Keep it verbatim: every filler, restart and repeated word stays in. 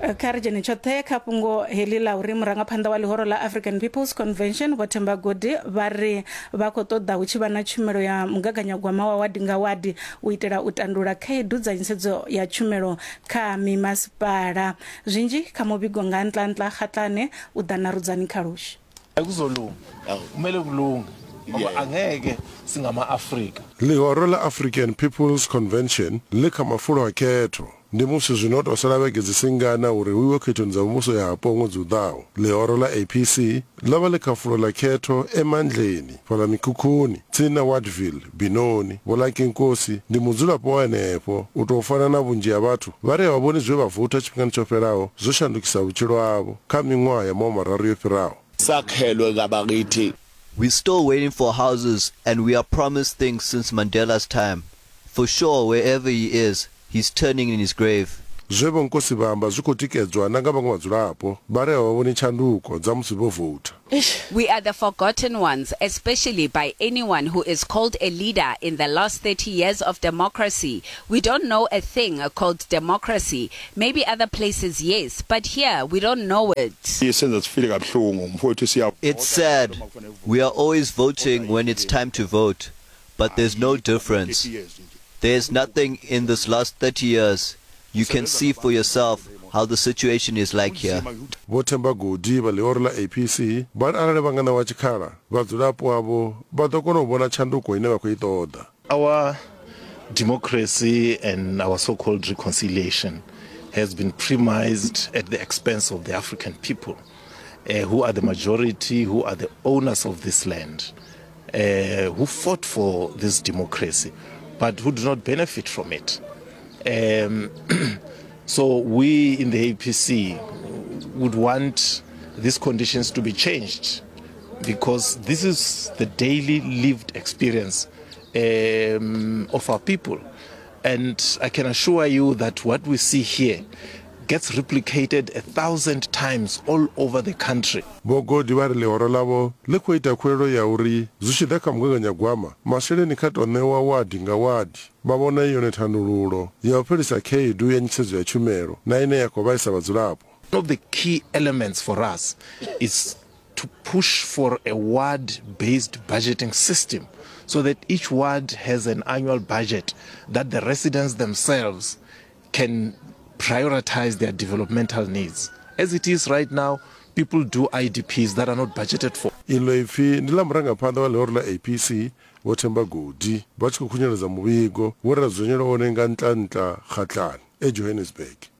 kha ri dzhene tshoṱhe kha fhungo heḽi ḽa uri murangaphanḓa wa ḽihoro ḽa African People's Convention Vho Themba Godi vha ri vha khou ṱoḓa hu tshi vha na tshumelo ya mugaganyagwama wa wadi nga wadi u itela u tandula khaedu dza nisedzo ya tshumelo kha mimasipala. Zwinzhi kha muvhigo nga Nhlanhla Kgatlana u ḓa na Rudzani Khalushi. Akuzolunga kumele kulunge ngoba angeke singama Africa. Ḽihoro ḽa African People's Convention ḽi kha mafulo a khetho ndi musi zwino to sala vhege dzi singana uri hu iwe khethoni dza muvhuso yapo ṅwedzi u ḓaho. Ḽihoro ḽa A P C ḽa vha ḽi kha fulo ḽa khetho eMandleni, fhaḽa Mikhukhuni, tsini na Wardville, Binoni, Vhoḽaki Nkosi ndi mudzulapo wa henefho u tou fana na vhunzhi ha vhathu vha ri a vhoni zwe vha vuta tshifhingani tsho fhelaho zwo shandukisa vhutshilo havho kha miṅwaha ya mararu yo fhiraho. Sakhelwe ngabakithi. We're still waiting for houses and we are promised things since Mandela's time. For sure, wherever he is, he's turning in his grave. Zwebo Nkosi vhamba zwi khou tikedzwa na nga vhaṅwe vhadzulapo vha ri a vhoni tshanduko dza musi vho vota. We are the forgotten ones, especially by anyone who is called a leader in the last thirty years of democracy. We don't know a thing called democracy. Maybe other places, yes, but here we don't know it. It's sad. We are always voting when it's time to vote, but there's no difference. There's nothing in this last thirty years. You can see for yourself how the situation is like here. Vho Themba Godi vha ḽihoro ḽa A P C vha arali vha nga ṋewa tshikhala vhadzulapo avho vha ḓo kona u vhona tshanduko ine vha khou I ṱoḓa. Our democracy and our so-called reconciliation has been premised at the expense of the African people, uh, who are the majority, who are the owners of this land, uh, who fought for this democracy, but who do not benefit from it. Um, so we in the A P C would want these conditions to be changed because this is the daily lived experience um, of our people. And I can assure you that what we see here gets replicated a thousand times all over the country. Bogodi vha ri ḽihoro ḽavho ḽi khou ita khuwelo ya uri zwi tshi ḓa kha mugaganyagwama masheleni kha tou ṋewa wadi nga wadi vha vhona yone thandululo ya u fhelisa khaedu ya nisedzo ya tshumelo na ine ya khou vhaisa vhadzulapo. One of the key elements for us is to push for a ward-based budgeting system so that each ward has an annual budget that the residents themselves can prioritize their developmental needs. As it is right now, people do I D Ps that are not budgeted for. Iḽo ipfi ndi ḽa murangaphanḓa wa ḽihoro ḽa A P C Vho Themba Godi vha tshi khou khunyeledza muvhigo wo ra dzudzanyela wone nga Nhlanhla Kgatlana e Johannesburg.